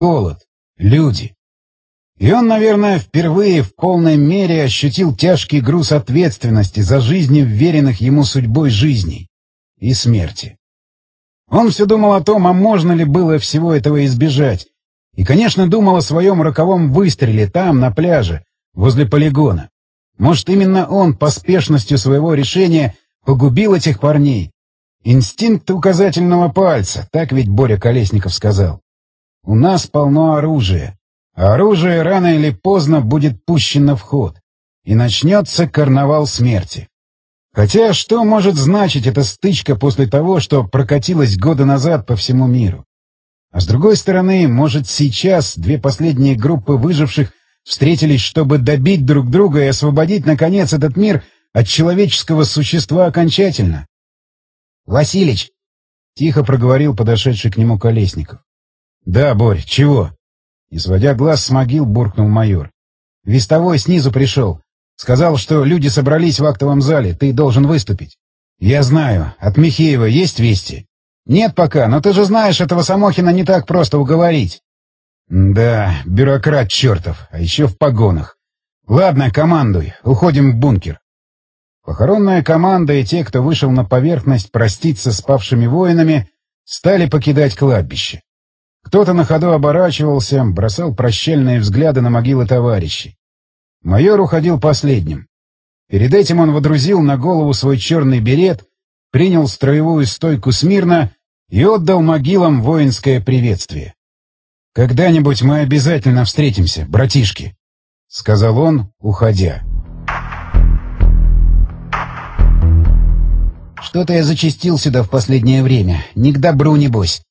голод, люди. И он, наверное, впервые в полной мере ощутил тяжкий груз ответственности за жизни вверенных ему судьбой жизней и смерти. Он все думал о том, а можно ли было всего этого избежать, и, конечно, думал о своем роковом выстреле там, на пляже, возле полигона. Может, именно он поспешностью своего решения погубил этих парней? Инстинкт указательного пальца, так ведь Боря Колесников сказал. У нас полно оружия, а оружие рано или поздно будет пущено в ход, и начнется карнавал смерти. Хотя что может значить эта стычка после того, что прокатилась года назад по всему миру? А с другой стороны, может, сейчас две последние группы выживших встретились, чтобы добить друг друга и освободить, наконец, этот мир от человеческого существа окончательно? — Василич! — тихо проговорил подошедший к нему Колесников. — Да, Борь, чего? Не сводя глаз с могил, буркнул майор. — Вестовой снизу пришел. Сказал, что люди собрались в актовом зале, ты должен выступить. — Я знаю. От Михеева есть вести? — Нет пока, но ты же знаешь, этого Самохина не так просто уговорить. — Да, бюрократ чертов, а еще в погонах. Ладно, командуй, уходим в бункер. Похоронная команда и те, кто вышел на поверхность проститься с павшими воинами, стали покидать кладбище. Кто-то на ходу оборачивался, бросал прощальные взгляды на могилы товарищей. Майор уходил последним. Перед этим он водрузил на голову свой черный берет, принял строевую стойку смирно и отдал могилам воинское приветствие. «Когда-нибудь мы обязательно встретимся, братишки», — сказал он, уходя. «Что-то я зачастил сюда в последнее время. Не к добру, небось».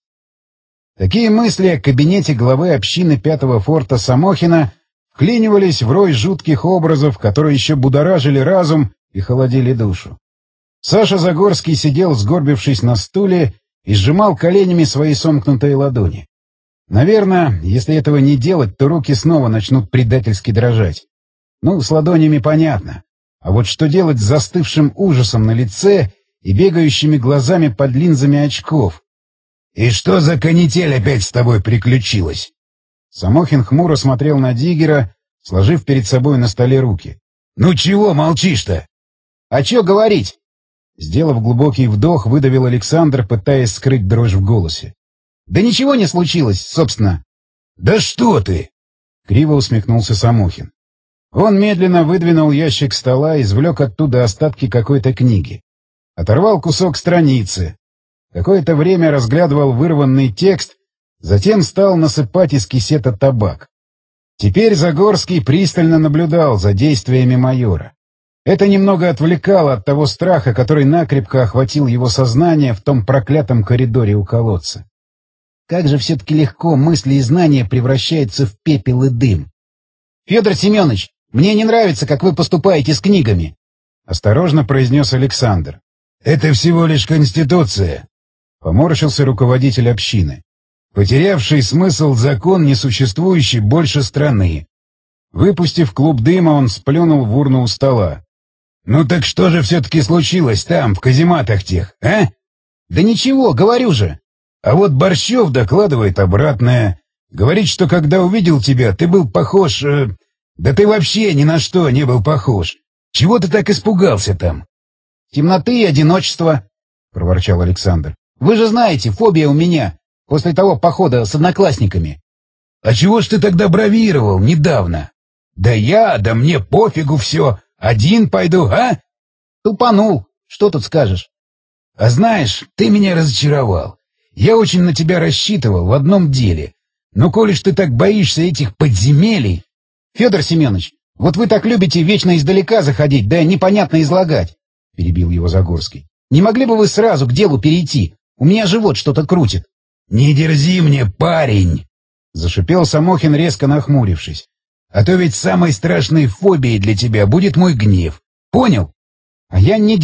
Такие мысли о кабинете главы общины 5-го форта Самохина вклинивались в рой жутких образов, которые еще будоражили разум и холодили душу. Саша Загорский сидел, сгорбившись на стуле, и сжимал коленями свои сомкнутые ладони. Наверное, если этого не делать, то руки снова начнут предательски дрожать. Ну, с ладонями понятно. А вот что делать с застывшим ужасом на лице и бегающими глазами под линзами очков? «И что за канитель опять с тобой приключилась?» Самохин хмуро смотрел на Диггера, сложив перед собой на столе руки. «Ну чего молчишь-то?» «А чё говорить?» Сделав глубокий вдох, выдавил Александр, пытаясь скрыть дрожь в голосе. «Да ничего не случилось, собственно». «Да что ты!» — криво усмехнулся Самохин. Он медленно выдвинул ящик стола, извлек оттуда остатки какой-то книги. Оторвал кусок страницы. Какое-то время разглядывал вырванный текст, затем стал насыпать из кисета табак. Теперь Загорский пристально наблюдал за действиями майора. Это немного отвлекало от того страха, который накрепко охватил его сознание в том проклятом коридоре у колодца. Как же все-таки легко мысли и знания превращаются в пепел и дым. — Федор Семенович, мне не нравится, как вы поступаете с книгами, — осторожно произнес Александр. — Это всего лишь Конституция, — поморщился руководитель общины. Потерявший смысл закон, несуществующий больше страны. Выпустив клуб дыма, он сплюнул в урну у стола. — Ну так что же все-таки случилось там, в казематах тех, а? — Да ничего, говорю же. А вот Борщев докладывает обратное. Говорит, что когда увидел тебя, ты был похож... Да ты вообще ни на что не был похож. Чего ты так испугался там? — Темноты и одиночества, — проворчал Александр. — Вы же знаете, фобия у меня после того похода с одноклассниками. — А чего ж ты тогда бравировал недавно? — Да мне пофигу все. Один пойду, а? — Тупанул. Что тут скажешь? — А знаешь, ты меня разочаровал. Я очень на тебя рассчитывал в одном деле. Но коли ж ты так боишься этих подземелий... — Федор Семенович, вот вы так любите вечно издалека заходить, да непонятно излагать, — перебил его Загорский. — Не могли бы вы сразу к делу перейти? У меня живот что-то крутит. — Не дерзи мне, парень! — зашипел Самохин, резко нахмурившись. — А то ведь самой страшной фобией для тебя будет мой гнев. Понял? — А я не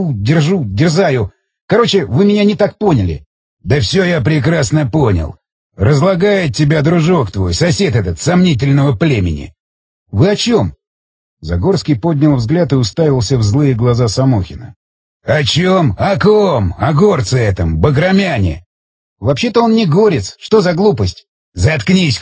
дерзаю. Короче, вы меня не так поняли. — Да все я прекрасно понял. Разлагает тебя дружок твой, сосед этот, сомнительного племени. — Вы о чем? Загорский поднял взгляд и уставился в злые глаза Самохина. — О чем? О ком? О горце этом, Баграмяне. — Вообще-то он не горец. Что за глупость? — Заткнись,